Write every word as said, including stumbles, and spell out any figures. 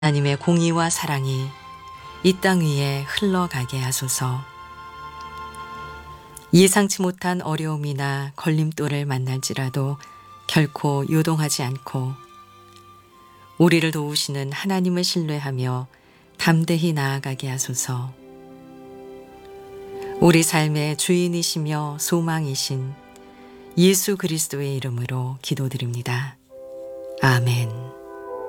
하나님의 공의와 사랑이 이 땅 위에 흘러가게 하소서. 예상치 못한 어려움이나 걸림돌을 만날지라도 결코 요동하지 않고 우리를 도우시는 하나님을 신뢰하며 담대히 나아가게 하소서. 우리 삶의 주인이시며 소망이신 예수 그리스도의 이름으로 기도드립니다. 아멘.